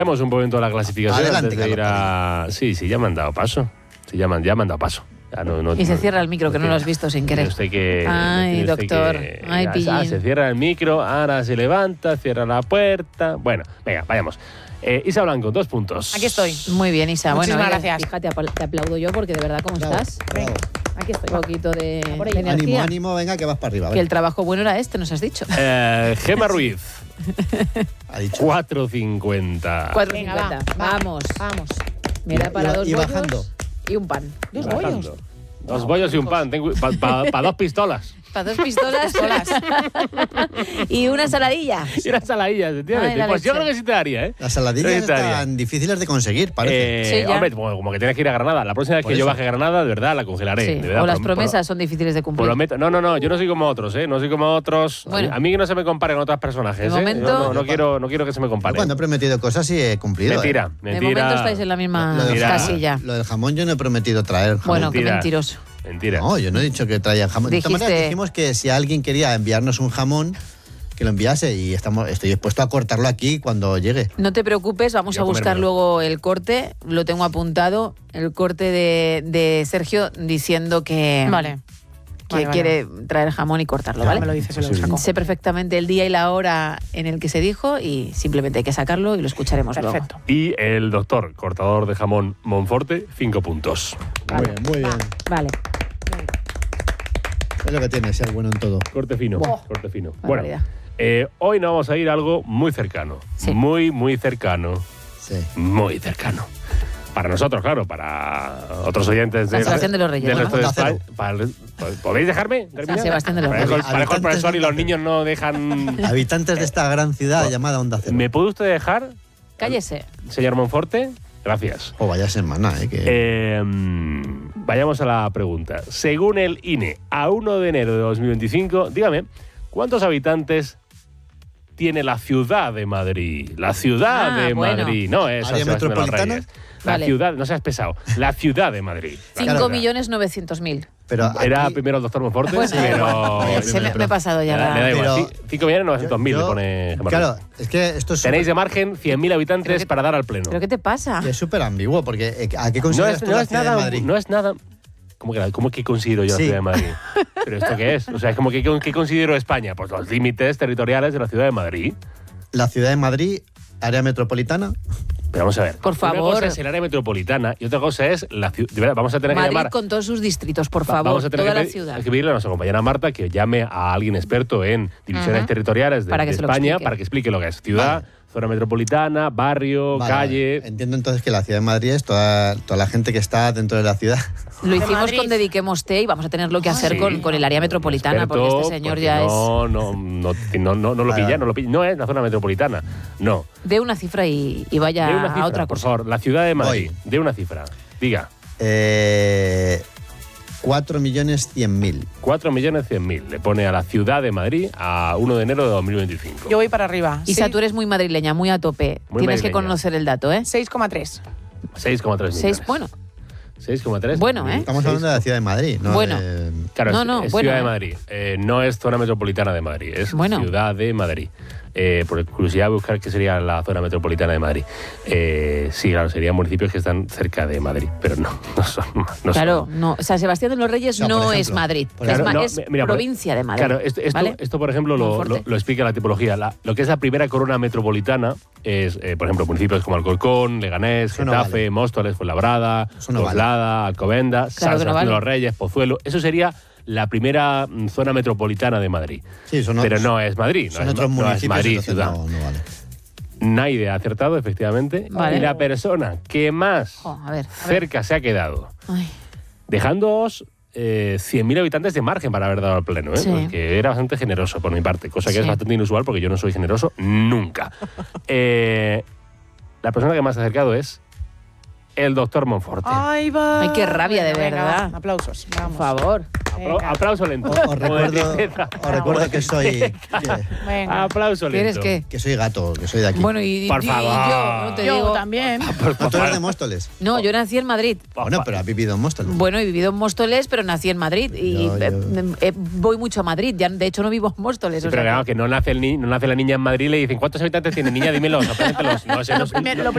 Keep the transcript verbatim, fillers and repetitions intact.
Hemos un momento de la clasificación. Adelante, antes de ir a... Sí, sí, ya me han dado paso. Sí, ya me han, ya me han dado paso. Ya no, no, y se no, cierra el micro, no, que no lo has visto sin querer. Usted que, Ay, usted doctor. Que, Ay, ah, pillín. se cierra el micro, ahora se levanta, cierra la puerta. Bueno, venga, vayamos. Eh, Isa Blanco, dos puntos. Aquí estoy. Muy bien, Isa. Muchísimas bueno, gracias. Fíjate, te aplaudo yo porque de verdad, ¿cómo Bravo, estás? bravo. Aquí estoy. Un poquito de, Por ahí. de Ánimo, energía. ánimo, venga, que vas para arriba. Que venga. el trabajo bueno era este, nos has dicho. Eh, Gemma Ruiz, Ha dicho. cuatro cincuenta. cuatro Venga, cincuenta. va, va. Vamos. Vamos. Me da Y- para y- dos y bollos bajando. y un pan. Dos Bajando. bollos. Dos bollos y un pan. Para pa, pa dos pistolas. Para dos pistolas Pistolas. y una saladilla. Y una saladilla, ¿entiendes? Ay, la Pues yo leche. creo que sí te daría, ¿eh? Las saladillas Sí te daría. están difíciles de conseguir, parece. Eh, Sí, ya. hombre, como, como que tienes que ir a Granada. La próxima vez Por que yo eso. baje a Granada, de verdad, la congelaré. Sí, de verdad, o las por- promesas son difíciles de por- cumplir. prometo- no, no, no, yo no soy como otros, ¿eh? No soy como otros. Bueno. A mí que no se me compare con otros personajes, De ¿eh? momento- Yo no, no quiero, no quiero que se me Yo compare. cuando he prometido cosas sí he cumplido. Mentira, ¿eh? mentira. De momento estáis en la misma Lo del Mira. jamón- casilla. Lo del jamón yo no he prometido traer jamón. Bueno, qué Mentira. mentiroso. Mentira. No, yo no he dicho que traía jamón. De todas Dijiste- maneras, dijimos que si alguien quería enviarnos un jamón, que lo enviase y estamos, estoy dispuesto a cortarlo aquí cuando llegue. No te preocupes, vamos Yo a buscar comérmelo. luego el corte. Lo tengo apuntado, el corte de, de Sergio diciendo que, Vale. que Vale, vale. quiere traer jamón y cortarlo, Ya ¿vale? me lo dices y lo Sí, sí. saco. Sé perfectamente el día y la hora en el que se dijo y simplemente hay que sacarlo y lo escucharemos Perfecto. Y el doctor, cortador de jamón Monforte, cinco puntos. Muy bien, muy bien. luego. Vale, Es lo que tiene ser bueno en todo. Corte fino, Oh. corte fino. Bueno, barbaridad. eh, hoy nos vamos a ir a algo muy cercano. Sí. Muy, muy cercano. Sí. Muy cercano. Para nosotros, claro, para otros oyentes San de, Sebastián de los Reyes, del ¿no? resto de Onda cero. España. Para- ¿Podéis dejarme? terminar? San Sebastián de los Parezco el- Reyes. parezco el Habitantes profesor y de los Onda niños no dejan... Habitantes de esta gran ciudad llamada Onda Cero. ¿Me puede usted dejar, cállese. señor Monforte? Gracias. Oh, vaya semana, ¿eh? Que... Eh, mm, vayamos a la pregunta. Según el I N E, a uno de enero de dos mil veinticinco, dígame, ¿cuántos habitantes tiene la ciudad de Madrid? La ciudad Ah, de bueno. Madrid, no es San ¿Área Sebastián de los metropolitana? Reyes. La Vale. ciudad, no seas pesado, la ciudad de Madrid. La cinco ciudad. millones novecientos mil. Pero Era aquí- primero el doctor Monforte, Bueno, pero... eh, Se me, me he pasado ya Le da, la... le da igual. Pero- Ci- cinco millones novecientos mil yo- le pone Gemma Claro, Ruiz. es que esto es Tenéis de súper- margen cien mil habitantes Pero que- para dar al pleno. ¿Pero qué te pasa? es súper ambiguo, porque eh, ¿a qué No consideras es, tú no la es ciudad nada, de Madrid? no es nada. ¿Cómo que, la- cómo que considero yo Sí. la ciudad de Madrid? ¿Pero esto qué es? O sea, es como que ¿qué considero España? Pues los límites territoriales de la ciudad de Madrid. La ciudad de Madrid, área metropolitana. Pero vamos a ver. Por Una favor. cosa es el área metropolitana y otra cosa es la ciudad. Vamos a tener que Madrid llamar. con todos sus distritos, por va- favor, vamos a tener toda que la pedir- ciudad. hay que pedirle a nuestra compañera Marta que llame a alguien experto en divisiones Ajá. territoriales de, Para que de se lo España explique. para que explique lo que es ciudad, Vale. zona metropolitana, barrio, Vale, calle. vale. Entiendo entonces que la ciudad de Madrid es toda, toda la gente que está dentro de la ciudad. Lo De hicimos Madrid. con Dediquemos Té y vamos a tenerlo que hacer Sí, con, con el área metropolitana, porque experto, este señor porque ya no, no, no, no, no, no lo Vale. pilla, no lo pilla. No es la zona metropolitana, no. es. De una cifra y, y vaya De una cifra, a otra por cosa. favor. La ciudad de Madrid, Voy. de una cifra. Diga, Eh, cuatro millones cien mil. cuatro millones cien mil. Le pone a la ciudad de Madrid a uno de enero de dos mil veinticinco. Yo voy para arriba. Isa, tú eres muy madrileña, muy a tope. Muy Tienes que madrileña. conocer el dato, ¿eh? seis coma tres. seis coma tres millones. Seis, bueno, seis coma tres. Bueno, ¿eh? Estamos hablando de la ciudad de Madrid, ¿no? Bueno. de- Claro, No, es, no, es bueno, Ciudad de ¿eh? Madrid. Eh, no es zona metropolitana de Madrid, es Bueno. Ciudad de Madrid. Eh, por curiosidad, buscar qué sería la zona metropolitana de Madrid. Eh, sí, claro, serían municipios que están cerca de Madrid, pero no, no son. No claro, son. no, San Sebastián de los Reyes O sea, por no ejemplo, es Madrid, por es, Claro, ma- no, es mi- mira, por- provincia de Madrid. Claro, esto, esto, ¿vale? esto, por ejemplo, lo, Monforte. lo- lo explica la tipología. La- lo que es la primera corona metropolitana es, eh, por ejemplo, municipios como Alcorcón, Leganés, Eso no Getafe, vale. Móstoles, Fuenlabrada, Eso no vale. Coslada, Alcobendas, Claro San que no Sebastián de vale. los Reyes, Pozuelo. Eso sería la primera mm, zona metropolitana de Madrid. Sí, son Pero otros- no es Madrid, no Son es, otros no es municipios, Madrid entonces ciudad. no, no vale. Naide ha acertado, efectivamente. Vale. Y la persona que más Jo, a ver, a ver. cerca se ha quedado, Ay, dejándoos eh, cien mil habitantes de margen para haber dado al pleno, ¿eh? Sí. Porque era bastante generoso por mi parte, cosa que Sí. es bastante inusual porque yo no soy generoso nunca. Eh, la persona que más se ha acercado es el doctor Monforte. Ay, va. Ay, qué rabia, de Venga, venga, verdad. va. Aplausos. por Vamos. favor. Apla- Venga. aplauso lento. Os Como de recuerdo, tristeza. os recuerdo que soy que, Venga. Aplauso lento. ¿Quieres qué? que soy gato, que soy de aquí. Bueno, y, Por y- y favor. yo, no te Yo digo. también. ¿No tú eres de Móstoles? No, yo nací en Madrid. Bueno, pero has vivido en Móstoles. Bueno, he vivido en Móstoles, pero nací en Madrid. Y Yo- yo- eh, eh, voy mucho a Madrid. Ya, de hecho, no vivo en Móstoles. Sí, o pero sea claro, que no nace, el ni- no nace la niña en Madrid y le dicen, ¿cuántos habitantes tiene niña? Dímelos, apréndetelos. No, ese no, Lo primero- lo